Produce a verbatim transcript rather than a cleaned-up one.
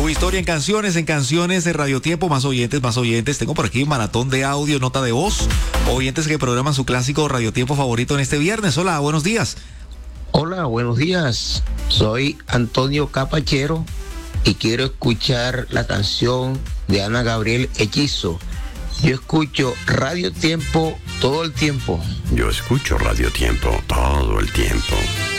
historia en canciones, en canciones de Radio Tiempo, más oyentes, más oyentes. Tengo por aquí un maratón de audio, nota de voz. Oyentes que programan su clásico Radio Tiempo favorito en este viernes. Hola, buenos días. Hola, buenos días. Soy Antonio Capachero y quiero escuchar la canción de Ana Gabriel, Hechizo. Yo escucho Radio Tiempo todo el tiempo. Yo escucho Radio Tiempo todo el tiempo.